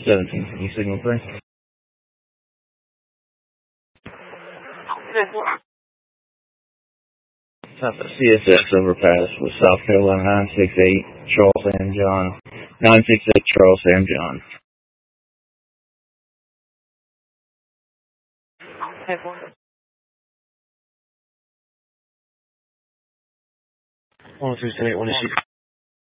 17, can you signal 3? Top of CSX overpass with South Carolina 968 Charles Sam John. 968 Charles Sam John. 138, 1